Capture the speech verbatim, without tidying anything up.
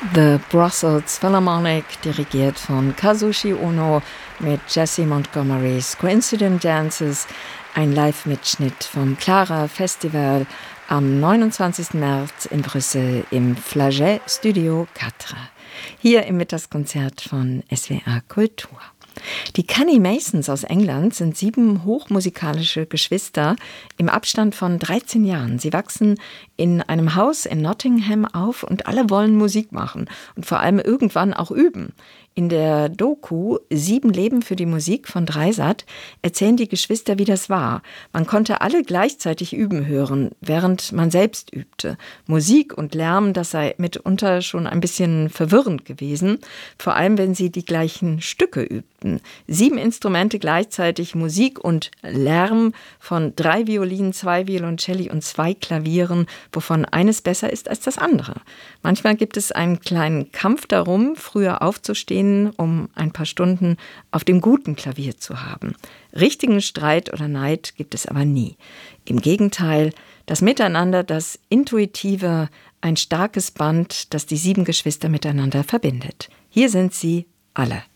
The Brussels Philharmonic, dirigiert von Kazushi Ono mit Jessie Montgomerys Coincident Dances, ein Live-Mitschnitt vom Clara Festival am neunundzwanzigsten März in Brüssel im Flagey Studio vier. Hier im Mittagskonzert von S W R Kultur. Die Canny Masons aus England sind sieben hochmusikalische Geschwister im Abstand von dreizehn Jahren. Sie wachsen in einem Haus in Nottingham auf und alle wollen Musik machen und vor allem irgendwann auch üben. In der Doku Sieben Leben für die Musik von Dreisat erzählen die Geschwister, wie das war. Man konnte alle gleichzeitig üben hören, während man selbst übte. Musik und Lärm, das sei mitunter schon ein bisschen verwirrend gewesen, vor allem wenn sie die gleichen Stücke übten. Sieben Instrumente gleichzeitig, Musik und Lärm von drei Violinen, zwei Violoncelli und zwei Klavieren, wovon eines besser ist als das andere. Manchmal gibt es einen kleinen Kampf darum, früher aufzustehen, um ein paar Stunden auf dem guten Klavier zu haben. Richtigen Streit oder Neid gibt es aber nie. Im Gegenteil, das Miteinander, das Intuitive, ein starkes Band, das die sieben Geschwister miteinander verbindet. Hier sind sie alle.